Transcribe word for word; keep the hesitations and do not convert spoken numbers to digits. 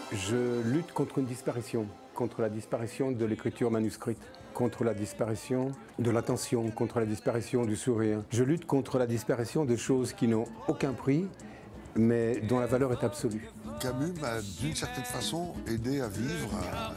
Je lutte contre une disparition, contre la disparition de l'écriture manuscrite, contre la disparition de l'attention, contre la disparition du sourire. Je lutte contre la disparition de choses qui n'ont aucun prix, mais dont la valeur est absolue. Camus m'a d'une certaine façon aidé à vivre